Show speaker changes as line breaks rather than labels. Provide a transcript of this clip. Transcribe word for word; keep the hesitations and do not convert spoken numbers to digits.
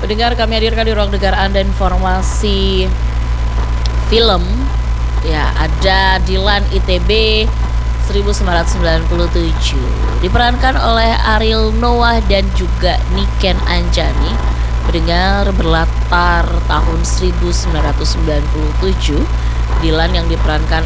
Pendengar, kami hadirkan di ruang dengar Anda informasi film. Ya, ada Dilan I T B seribu sembilan ratus sembilan puluh tujuh, diperankan oleh Ariel Noah dan juga Niken Anjani. Pendengar, berlatar tahun seribu sembilan ratus sembilan puluh tujuh, Dilan yang diperankan